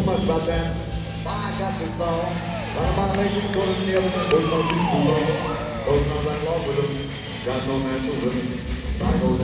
much about that. I got this song. One of my ladies go to the other, both my people love. Both my in love with them. Got no natural rhythm. I go